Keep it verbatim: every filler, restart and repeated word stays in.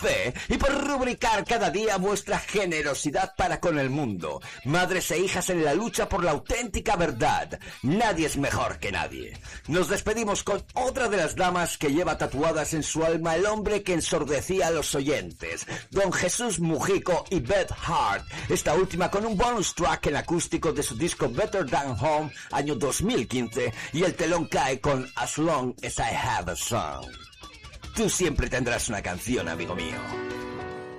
fe y por rubricar cada día vuestra generosidad para con el mundo. Madres e hijas en la lucha por la auténtica verdad. Nadie es mejor que nadie. Nos despedimos con otra de las damas que lleva tatuadas en su alma el hombre que ensordecía a los oyentes, Don Jesús Mujico y Beth Hart, esta última con un bonus track en acústico de su disco Better Than Home, año dos mil quince, y el telón cae con As Long As I Have a Song. Tú siempre tendrás una canción, amigo mío.